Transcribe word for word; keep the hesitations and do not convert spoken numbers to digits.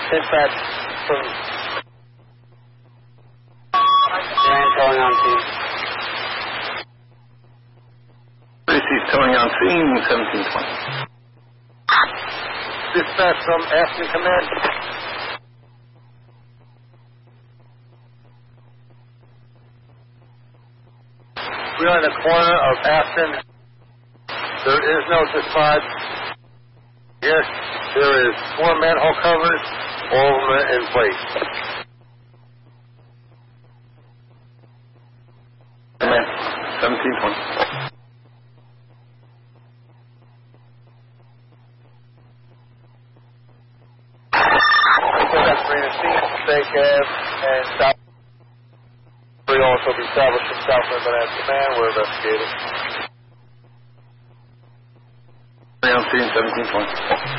Dispatch from Dan calling on scene. This is towing on scene, seventeen twenty. Dispatch from Aston Command. We're on the corner of Aston. There is no dispatch. Yes, there is four manhole covers, all of them in place. Command, seventeen twenty. Take Ave and South. We also be established from South London Command. We're investigating. On scene, seventeen twenty.